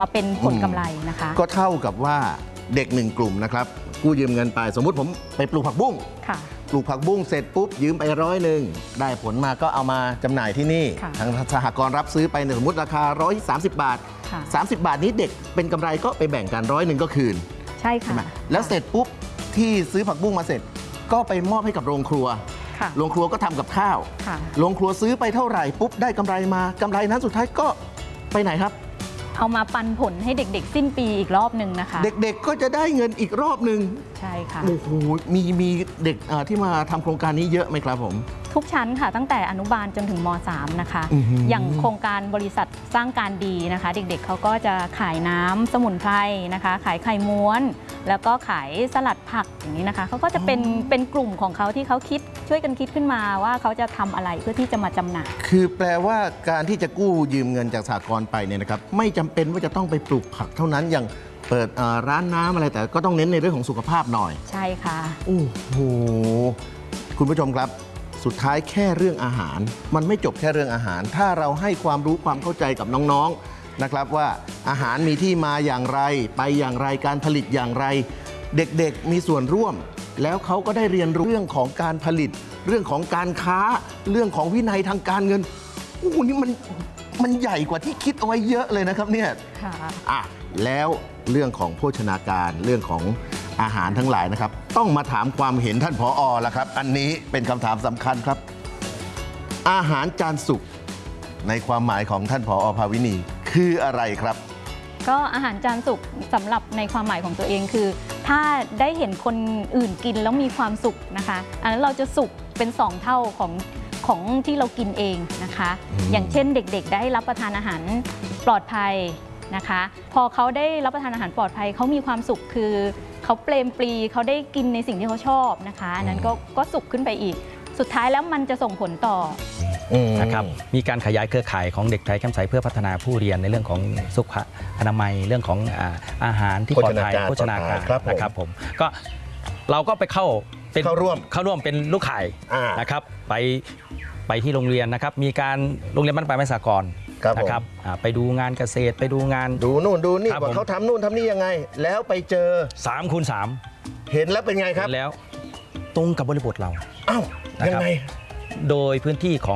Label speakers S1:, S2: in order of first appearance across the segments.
S1: เป็นผลกำไรนะคะ
S2: ก็เท่ากับว่าเด็ก1 กลุ่มนะครับกู้ยืมเงินไปสมมุติผมไปปลูกผักบุ้งปลูกผักบุ้งเสร็จปุ๊บยืมไป100ได้ผลมาก็เอามาจำหน่ายที่นี่ทางสหกรณ์รับซื้อไปสมมติราคา130 บาท30 บาทนี้เด็กเป็นกำไรก็ไปแบ่งกัน100ก็คืน
S1: ใช่ค่ะ
S2: แล้วเสร็จปุ๊บที่ซื้อผักบุ้งมาเสร็จก็ไปมอบให้กับโรงครัวโรงครัวก็ทำกับข้าวโรงครัวซื้อไปเท่าไหร่ปุ๊บได้กำไรมากำไรนั้นสุดท้ายก็ไปไหนครับ
S1: เอามาปันผลให้เด็กๆสิ้นปีอีกรอบหนึ่งนะคะ
S2: เด็กๆก็จะได้เงินอีกรอบหนึ่ง
S1: ใช่ค่ะ
S2: โอ้โหมีเด็กที่มาทำโครงการนี้เยอะไหมครับผม
S1: ทุกชั้นค่ะตั้งแต่อนุบาลจนถึงม.3 นะคะอย่างโครงการบริษัทสร้างการดีนะคะเด็กๆเขาก็จะขายน้ำสมุนไพรนะคะขายไข่ม้วนแล้วก็ขายสลัดผักอย่างนี้นะคะเขาก็จะเป็นกลุ่มของเขาที่เขาช่วยกันคิดขึ้นมาว่าเขาจะทำอะไรเพื่อที่จะมาจำหน่าย
S2: คือแปลว่าการที่จะกู้ยืมเงินจากสหกรณ์ไปเนี่ยนะครับไม่จำเป็นว่าจะต้องไปปลูกผักเท่านั้นอย่างเปิดร้านน้ำอะไรแต่ก็ต้องเน้นในเรื่องของสุขภาพหน่อย
S1: ใช่ค่ะ
S2: โอ้โหคุณผู้ชมครับสุดท้ายแค่เรื่องอาหารมันไม่จบแค่เรื่องอาหารถ้าเราให้ความรู้ความเข้าใจกับน้องๆนะครับว่าอาหารมีที่มาอย่างไรไปอย่างไรการผลิตอย่างไรเด็กๆมีส่วนร่วมแล้วเขาก็ได้เรียนรู้เรื่องของการผลิตเรื่องของการค้าเรื่องของวินัยทางการเงินโอ้โหนี่มันใหญ่กว่าที่คิดเอาไว้เยอะเลยนะครับเนี่ยแล้วเรื่องของโภชนาการเรื่องของอาหารทั้งหลายนะครับต้องมาถามความเห็นท่านผอ.แล้วครับอันนี้เป็นคำถามสำคัญครับอาหารจานสุกในความหมายของท่านผอ.ภาวินีคืออะไรครับ
S1: ก็อาหารจานสุกสำหรับในความหมายของตัวเองคือถ้าได้เห็นคนอื่นกินแล้วมีความสุขนะคะอันนั้นเราจะสุขเป็น2 เท่าของที่เรากินเองนะคะอย่างเช่นเด็กๆได้รับประทานอาหารปลอดภัยนะคะพอเขาได้รับประทานอาหารปลอดภัยเขามีความสุขคือเขาเปรมปรีเขาได้กินในสิ่งที่เขาชอบนะคะอันนั้นก็สุขขึ้นไปอีกสุดท้ายแล้วมันจะส่งผลต่อ
S3: นะครับมีการขยายเครือข่ายของเด็กไทยแคมป์ใสเพื่อพัฒนาผู้เรียนในเรื่องของสุขอนามัยเรื่องของอาหารที่ปลอดภัยโภชนาการนะครับผมก็เราก็ไปเข้าร่วมเป็นลูกข่ายนะครับไปที่โรงเรียนนะครับมีการโรงเรียนบ้านปลายไม้สากลนะครับไปดูงานเกษตรไปดูงาน
S2: ดูนู่นดูนี่ว่าเขาทำนู่นทำนี่ยังไงแล้วไปเจอ
S3: 3 คูณ 3
S2: เห็นแล้วเป็นไงครับ
S3: แล้วตรงกับบริบทเรา
S2: ยังไง
S3: โดยพื้นที่ของ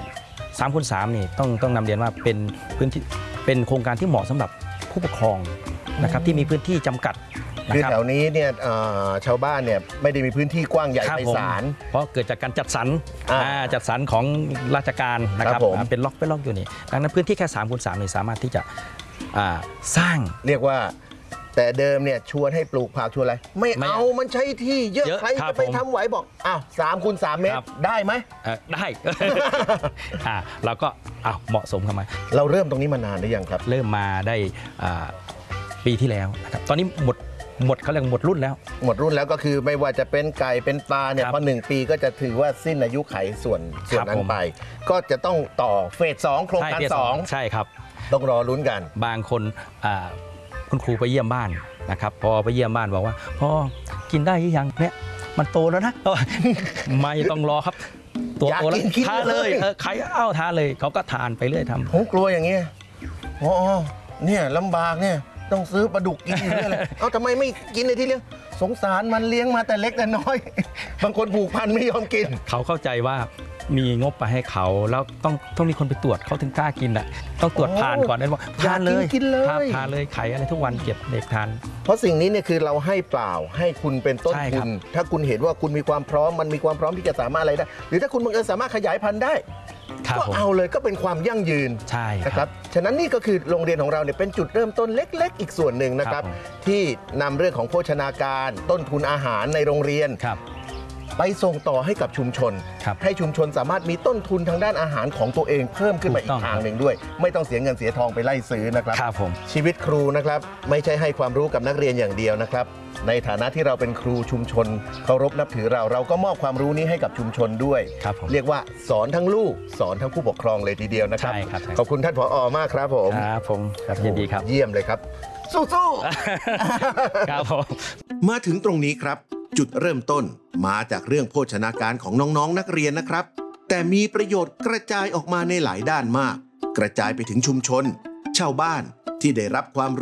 S3: 3 คูณ 3นี่ต้องนำเรียนว่าเป็นพื้นที่เป็นโครงการที่เหมาะสำหรับผู้ปกครองนะครับที่มีพื้นที่จำกัด
S2: คือแถวนี้เนี่ยชาวบ้านเนี่ยไม่ได้มีพื้นที่กว้างใหญ่ไพศาล
S3: เพราะเกิดจากการจัดสรรของราชการนะครับเป็นล็อกอยู่นี่ดังนั้นพื้นที่แค่3 คูณ 3นี่สามารถที่จะสร้าง
S2: เรียกว่าแต่เดิมเนี่ยชวนให้ปลูกผักชวนอะไรไม่เอามันใช้ที่เยอะใครจะไปทำไหวบอก3 คูณ 3 เมตรได้ไหม
S3: ได้เราก็เหมาะสมเข้ามา
S2: เราเริ่มตรงนี้มานานหรือยังครับ
S3: เริ่มมาได้ปีที่แล้วนะครับตอนนี้หมดเขาเรียกหมดรุ่น
S2: แล้วก็คือไม่ว่าจะเป็นไก่เป็นปลาเนี่ยพอ1 ปีก็จะถือว่าสิ้นอายุไขส่วนนั้นไปก็จะต้องต่อเฟส 2โครงการ2
S3: ใช่ครับ
S2: ต้องรอลุ้นกัน
S3: บางคนคุณครูไปเยี่ยมบ้านนะครับพอไปเยี่ยมบ้านบอกว่าพ่อกินได้หรือยังเนี่ยมันโตแล้วนะไม่ต้องรอครับตัวโตแล้วทานเลยใครทานเลยเขาก็ทานไปเรื่อยทำ
S2: ผมกลัวอย่างเงี้ยเนี่ยลำบากเนี่ยต้องซื้อปลาดุกกินอยู่เลยทำไมไม่กินในที่เลี้ยงสงสารมันเลี้ยงมาแต่เล็กแต่น้อยบางคนผูกพันไม่ยอมกิน
S3: เขาเข้าใจว่ามีงบไปให้เขาแล้วต้องมีคนไปตรวจเขาถึงกล้ากินต้องตรวจผ่านก่อนได้ว่า
S2: ทานเลยกินเลย
S3: ทานเลยไข่อะไรทุกวันเก็บเด็กทาน
S2: เพราะสิ่งนี้เนี่ยคือเราให้เปล่าให้คุณเป็นต้นทุนถ้าคุณเห็นว่าคุณมีความพร้อมมันมีความพร้อมที่จะสามารถอะไรได้หรือถ้าคุณบังเอิญสามารถขยายพันธุ์ได้ก็เอาเลยก็เป็นความยั่งยืน
S3: ใช่
S2: นะครับฉะนั้นนี่ก็คือโรงเรียนของเราเนี่ยเป็นจุดเริ่มต้นเล็กๆอีกส่วนหนึ่งนะครับที่นำเรื่องของโภชนาการต้นทุนอาหารในโรงเรียนไปส่งต่อให้กับชุมชนให้ชุมชนสามารถมีต้นทุนทางด้านอาหารของตัวเองเพิ่มขึ้นมาอีกทางหนึ่งด้วยไม่ต้องเสียเงินเสียทองไปไล่ซื้อนะครับชีวิตครูนะครับไม่ใช่ให้ความรู้กับนักเรียนอย่างเดียวนะครับในฐานะที่เราเป็นครูชุมชนเคารพนับถือเราก็มอบความรู้นี้ให้กับชุมชนด้วยเรียกว่าสอนทั้งลูกสอนทั้งผู้ปกครองเลยทีเดียวนะครับขอบคุณท่านผอ.มากครับผม
S3: ครับผมยินดีครับ
S2: เยี่ยมเลยครับสู้
S3: ๆครับผม
S2: มาถึงตรงนี้ครับจุดเริ่มต้นมาจากเรื่องโภชนาการของน้องๆนักเรียนนะครับแต่มีประโยชน์กระจายออกมาในหลายด้านมากกระจายไปถึงชุมชนชาวบ้านที่ได้รับความ